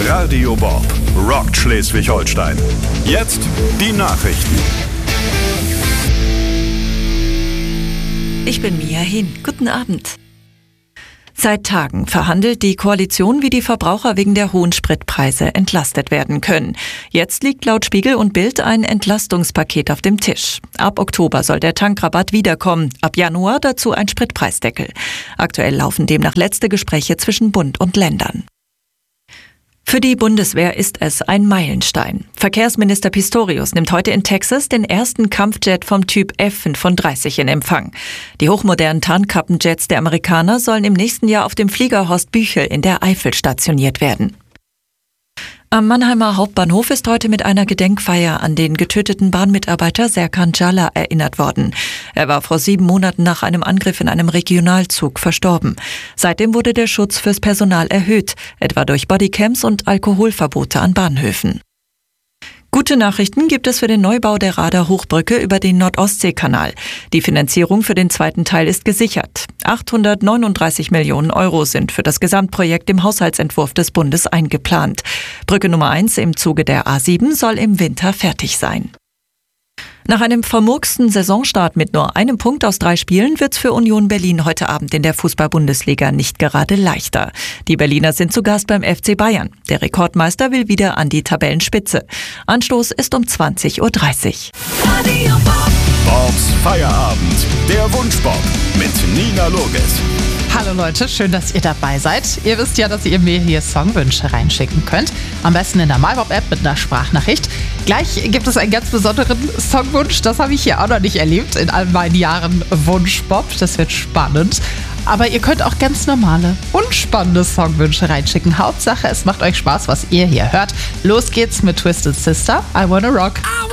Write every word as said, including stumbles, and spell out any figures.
Radio Bob rockt Schleswig-Holstein. Jetzt die Nachrichten. Ich bin Mia Hin. Guten Abend. Seit Tagen verhandelt die Koalition, wie die Verbraucher wegen der hohen Spritpreise entlastet werden können. Jetzt liegt laut Spiegel und Bild ein Entlastungspaket auf dem Tisch. Ab Oktober soll der Tankrabatt wiederkommen, ab Januar dazu ein Spritpreisdeckel. Aktuell laufen demnach letzte Gespräche zwischen Bund und Ländern. Für die Bundeswehr ist es ein Meilenstein. Verkehrsminister Pistorius nimmt heute in Texas den ersten Kampfjet vom Typ F fünfunddreißig in Empfang. Die hochmodernen Tarnkappenjets der Amerikaner sollen im nächsten Jahr auf dem Flieger Horst Büchel in der Eifel stationiert werden. Am Mannheimer Hauptbahnhof ist heute mit einer Gedenkfeier an den getöteten Bahnmitarbeiter Serkan Cala erinnert worden. Er war vor sieben Monaten nach einem Angriff in einem Regionalzug verstorben. Seitdem wurde der Schutz fürs Personal erhöht, etwa durch Bodycams und Alkoholverbote an Bahnhöfen. Gute Nachrichten gibt es für den Neubau der Rader-Hochbrücke über den Nord-Ostsee-Kanal. Die Finanzierung für den zweiten Teil ist gesichert. achthundertneununddreißig Millionen Euro sind für das Gesamtprojekt im Haushaltsentwurf des Bundes eingeplant. Brücke Nummer eins im Zuge der A sieben soll im Winter fertig sein. Nach einem vermurksten Saisonstart mit nur einem Punkt aus drei Spielen wird's für Union Berlin heute Abend in der Fußball-Bundesliga nicht gerade leichter. Die Berliner sind zu Gast beim F C Bayern. Der Rekordmeister will wieder an die Tabellenspitze. Anstoß ist um zwanzig Uhr dreißig. Bobs Feierabend, der Wunschbob mit Nina Loges. Hallo Leute, schön, dass ihr dabei seid. Ihr wisst ja, dass ihr mir hier Songwünsche reinschicken könnt. Am besten in der MyBob-App mit einer Sprachnachricht. Gleich gibt es einen ganz besonderen Songwunsch. Das habe ich hier auch noch nicht erlebt in all meinen Jahren Wunschbob. Das wird spannend. Aber ihr könnt auch ganz normale, unspannende Songwünsche reinschicken. Hauptsache, es macht euch Spaß, was ihr hier hört. Los geht's mit Twisted Sister, I Wanna Rock.